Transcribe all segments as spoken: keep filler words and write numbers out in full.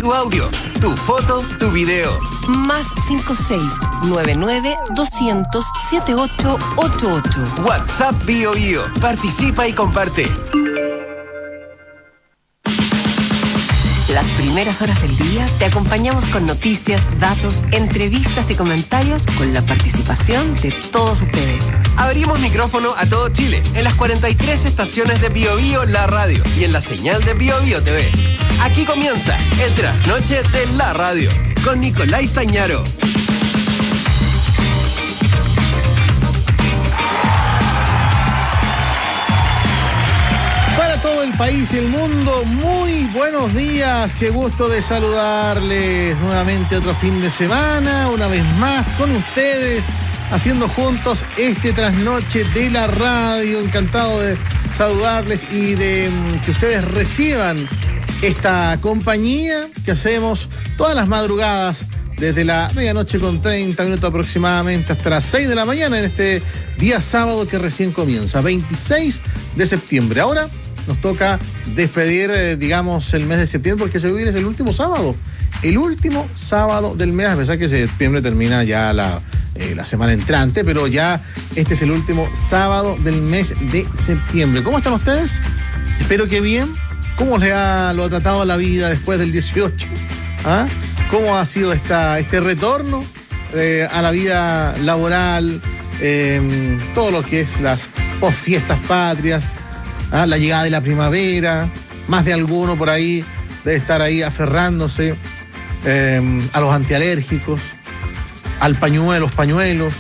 tu audio, tu foto, tu video. Más cinco seis nueve nueve doscientos setenta y ocho ochenta y ocho. WhatsApp Bio Bio. Participa y comparte. Las primeras horas del día te acompañamos con noticias, datos, entrevistas y comentarios con la participación de todos ustedes. Abrimos micrófono a todo Chile en las cuarenta y tres estaciones de Bio Bio La Radio y en la señal de Bio Bio T V. Aquí comienza el trasnoche de la radio con Nicolás Tañaro. Todo el país y el mundo, muy buenos días, qué gusto de saludarles nuevamente otro fin de semana, una vez más con ustedes, haciendo juntos este trasnoche de la radio. Encantado de saludarles y de que ustedes reciban esta compañía que hacemos todas las madrugadas desde la medianoche con treinta minutos aproximadamente hasta las seis de la mañana en este día sábado que recién comienza, veintiséis de septiembre. Ahora nos toca despedir, eh, digamos, el mes de septiembre, porque hoy es el último sábado. El último sábado del mes, a pesar que septiembre termina ya la, eh, la semana entrante, pero ya este es el último sábado del mes de septiembre. ¿Cómo están ustedes? Espero que bien. ¿Cómo les ha, lo ha tratado la vida después del dieciocho? ¿Ah? ¿Cómo ha sido esta, este retorno eh, a la vida laboral? Eh, todo lo que es las posfiestas patrias. ¿Ah? La llegada de la primavera, más de alguno por ahí debe estar ahí aferrándose eh, a los antialérgicos, al pañuelo, a los pañuelos,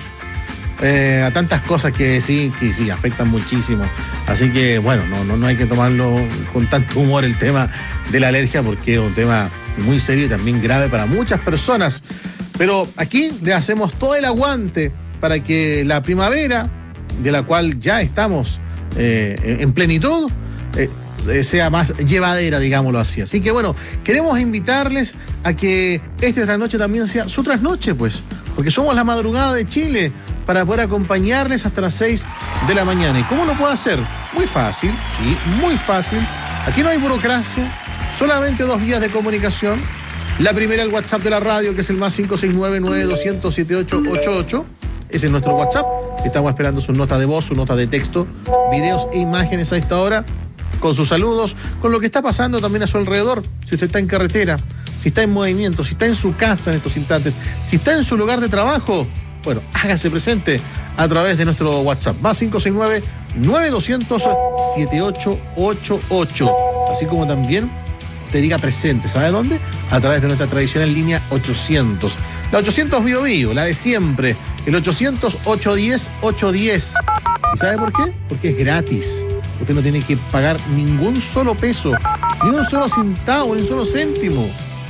eh, a tantas cosas que sí, que sí afectan muchísimo. Así que bueno, no, no, no hay que tomarlo con tanto humor el tema de la alergia, porque es un tema muy serio y también grave para muchas personas. Pero aquí le hacemos todo el aguante para que la primavera, de la cual ya estamos Eh, en plenitud, eh, sea más llevadera, digámoslo así. Así que bueno, queremos invitarles a que esta trasnoche también sea su trasnoche, pues, porque somos la madrugada de Chile para poder acompañarles hasta las seis de la mañana. ¿Y cómo lo puedo hacer? Muy fácil, sí, muy fácil. Aquí no hay burocracia, solamente dos vías de comunicación. La primera, el WhatsApp de la radio, que es el más cinco seis nueve nueve doscientos setenta y ocho ochenta y ocho. Ese es nuestro WhatsApp. Estamos esperando su nota de voz, su nota de texto, videos e imágenes a esta hora, con sus saludos, con lo que está pasando también a su alrededor. Si usted está en carretera, si está en movimiento, si está en su casa en estos instantes, si está en su lugar de trabajo, bueno, hágase presente a través de nuestro WhatsApp. Más cinco seis nueve nueve doscientos setenta y ocho ochenta y ocho. Así como también te diga presente, ¿sabe dónde? A través de nuestra tradicional línea ochocientos. La ochocientos Bio Bio, la de siempre. El ochocientos ochocientos diez ochocientos diez. ¿Y sabe por qué? Porque es gratis. Usted no tiene que pagar ningún solo peso, ni un solo centavo, ni un solo céntimo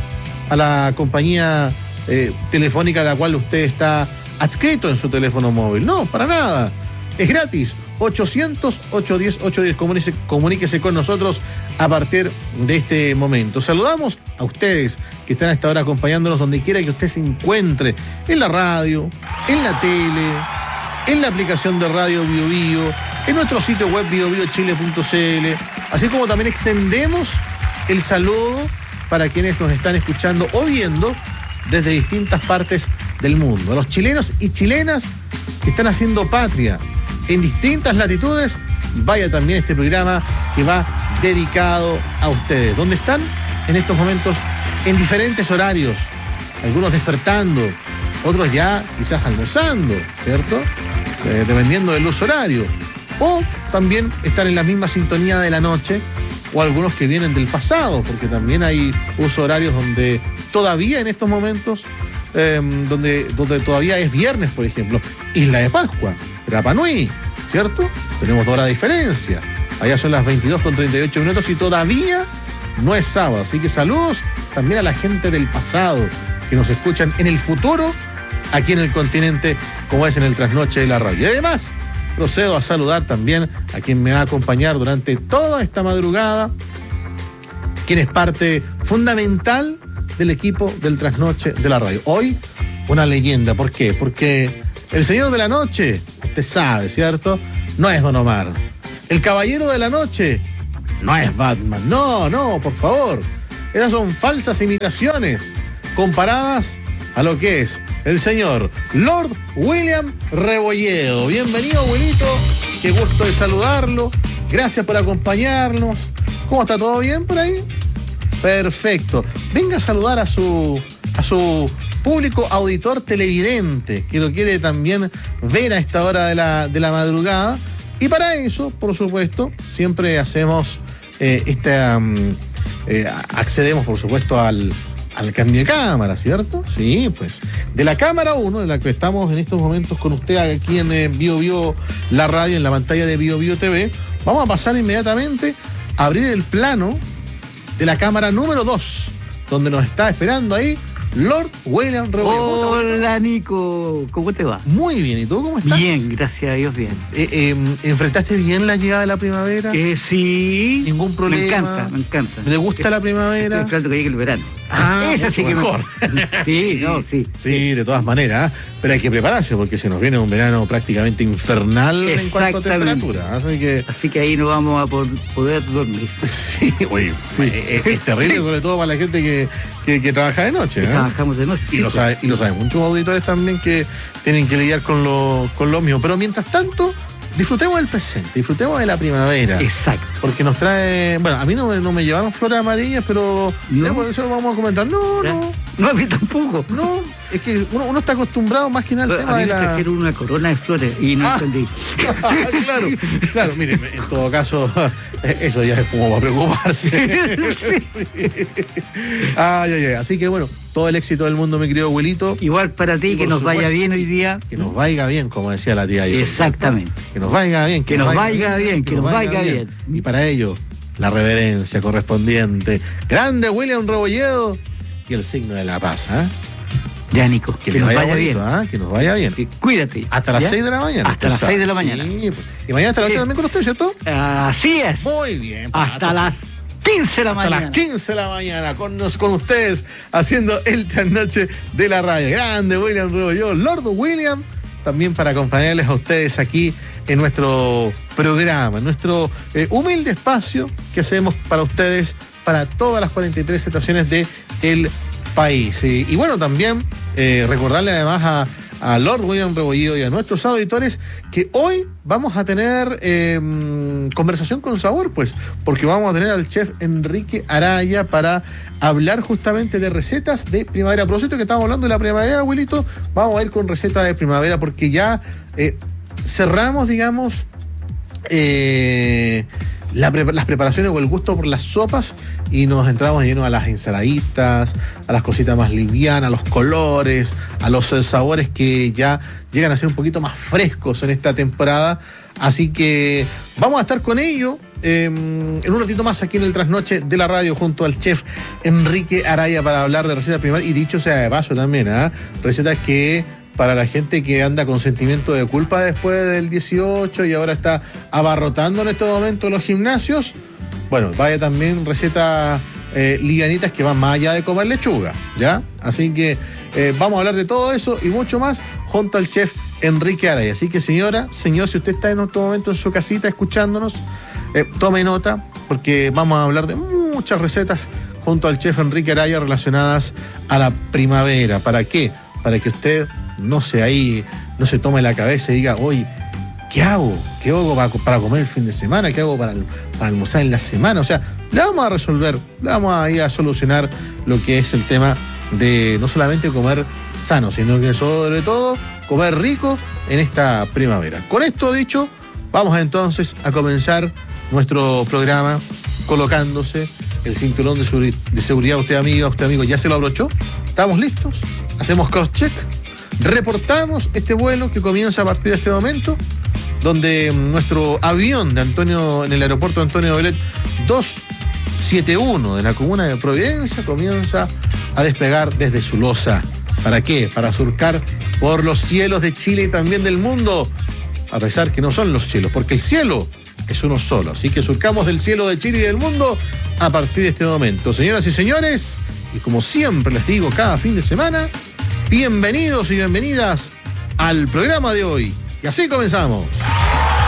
a la compañía eh, telefónica a la cual usted está adscrito en su teléfono móvil. No, para nada. Es gratis. ochocientos ochocientos diez ochocientos diez. Comuníquese, comuníquese con nosotros a partir de este momento. Saludamos a ustedes que están a esta hora acompañándonos donde quiera que usted se encuentre, en la radio, en la tele, en la aplicación de radio Bio Bio, en nuestro sitio web bio bio chile punto c l, así como también extendemos el saludo para quienes nos están escuchando o viendo desde distintas partes del mundo. A los chilenos y chilenas que están haciendo patria en distintas latitudes, vaya también este programa que va dedicado a ustedes. ¿Dónde están? En estos momentos en diferentes horarios, algunos despertando, otros ya quizás almorzando, ¿cierto? Eh, dependiendo del uso horario. O también estar en la misma sintonía de la noche, o algunos que vienen del pasado, porque también hay uso horarios donde todavía en estos momentos, eh, donde, donde todavía es viernes, por ejemplo, Isla de Pascua, Rapa Nui, ¿cierto? Tenemos dos horas de diferencia. Allá son las veintidós con treinta y ocho minutos y todavía no es sábado. Así que saludos también a la gente del pasado que nos escuchan en el futuro aquí en el continente, como es en el trasnoche de la radio. Y además, procedo a saludar también a quien me va a acompañar durante toda esta madrugada, quien es parte fundamental del equipo del trasnoche de la radio. Hoy, una leyenda. ¿Por qué? Porque el señor de la noche, usted sabe, ¿cierto? No es Don Omar. El caballero de la noche no es Batman. No, no, por favor. Esas son falsas imitaciones comparadas a lo que es el señor Lord William Rebolledo. Bienvenido, abuelito. Qué gusto de saludarlo. Gracias por acompañarnos. ¿Cómo está? ¿Todo bien por ahí? Perfecto. Venga a saludar a su, a su público auditor televidente, que lo quiere también ver a esta hora de la, de la madrugada. Y para eso, por supuesto, siempre hacemos eh, esta... Um, eh, accedemos, por supuesto, al... al cambio de cámara, ¿cierto? Sí, pues. De la cámara uno, de la que estamos en estos momentos con usted aquí en eh, Bio Bio, la radio, en la pantalla de Bio Bio T V, vamos a pasar inmediatamente a abrir el plano de la cámara número dos, donde nos está esperando ahí Lord William Rebolledo. Hola, Nico, ¿cómo te va? Muy bien, ¿y tú cómo estás? Bien, gracias a Dios, bien. Eh, eh, ¿Enfrentaste bien la llegada de la primavera? Eh, sí. ¿Ningún problema? Me encanta, me encanta. ¿Le gusta la primavera? Estoy esperando que llegue el verano. Ah, esa sí que mejor. Me... Sí, no, sí. Sí, de todas maneras, pero hay que prepararse porque se nos viene un verano prácticamente infernal en cuanto a temperatura. Así que, así que ahí no vamos a por poder dormir. Sí, oye, sí. Es, es terrible, sí. Sobre todo para la gente que, que, que trabaja de noche. ¿eh? Trabajamos de noche. Y, sí, lo sabe, y lo saben muchos auditores también que tienen que lidiar con lo, con lo mismo. Pero mientras tanto, disfrutemos del presente, disfrutemos de la primavera. Exacto. Porque nos trae... Bueno, a mí no, no me llevaron flores amarillas, pero ¿no? Después eso lo vamos a comentar. No, ¿Ya? no. No, a mí tampoco. No, es que uno, uno está acostumbrado más que nada al pero tema a mí de me la... trajeron una corona de flores y no ah, entendí. Claro, claro. Mire, en todo caso, eso ya es como para preocuparse. Sí. Sí. Ay, ay, ay. Así que bueno, todo el éxito del mundo, mi querido abuelito. Igual para ti, que nos vaya bien hoy día. Que nos vaya bien, como decía la tía. Exactamente. Que nos vaya bien. Que, que nos vaya bien, bien, que nos vaya bien. bien. Y para ello, la reverencia correspondiente. Grande William Rebolledo y el signo de la paz, ¿eh? Ya, Nico, que, que nos vaya, vaya bien. ¿eh? Que nos vaya bien. Que cuídate. Hasta las seis de la mañana. Hasta las seis de la mañana. Sí, pues. Y mañana hasta las ocho también con usted, ¿cierto? Así es. Muy bien. Hasta las quince de la mañana. Hasta las quince de la mañana con, nos, con ustedes haciendo el trasnoche de la radio. Grande William Rebolledo, Lord William, también para acompañarles a ustedes aquí en nuestro programa, en nuestro eh, humilde espacio que hacemos para ustedes, para todas las cuarenta y tres estaciones de el país. Y, y bueno, también eh, recordarle además a, a Lord William Rebolledo y a nuestros auditores que hoy vamos a tener eh, conversación con sabor, pues, porque vamos a tener al chef Enrique Araya para hablar justamente de recetas de primavera. A propósito que estamos hablando de la primavera, abuelito, vamos a ir con recetas de primavera porque ya eh, cerramos, digamos, eh, La pre- las preparaciones o el gusto por las sopas y nos entramos lleno a las ensaladitas, a las cositas más livianas, a los colores, a los eh, sabores que ya llegan a ser un poquito más frescos en esta temporada. Así que vamos a estar con ello eh, en un ratito más aquí en el Trasnoche de la Radio junto al chef Enrique Araya para hablar de recetas primarias y dicho sea de paso también, ¿eh? Recetas que para la gente que anda con sentimiento de culpa después del dieciocho y ahora está abarrotando en este momento los gimnasios, bueno, vaya también recetas eh, livianitas que van más allá de comer lechuga, ¿ya? Así que eh, vamos a hablar de todo eso y mucho más junto al chef Enrique Araya. Así que señora, señor, si usted está en este momento en su casita escuchándonos, eh, tome nota porque vamos a hablar de muchas recetas junto al chef Enrique Araya relacionadas a la primavera. ¿Para qué? Para que usted no se ahí, no se tome la cabeza y diga, oye, ¿qué hago? ¿Qué hago para, para comer el fin de semana? ¿Qué hago para, para almorzar en la semana? O sea, le vamos a resolver, le vamos a ir a solucionar lo que es el tema de no solamente comer sano, sino que sobre todo comer rico en esta primavera. Con esto dicho, vamos entonces a comenzar nuestro programa colocándose el cinturón de, seguri- de seguridad. Usted amigo, usted amigo, ¿ya se lo abrochó? ¿Estamos listos? ¿Hacemos cross-check? Reportamos este vuelo que comienza a partir de este momento, donde nuestro avión de Antonio, en el aeropuerto de Antonio Belet doscientos setenta y uno de la comuna de Providencia, comienza a despegar desde su losa. ¿Para qué? Para surcar por los cielos de Chile y también del mundo, a pesar que no son los cielos, porque el cielo es uno solo. Así que surcamos del cielo de Chile y del mundo a partir de este momento. Señoras y señores, y como siempre les digo cada fin de semana, bienvenidos y bienvenidas al programa de hoy. Y así comenzamos.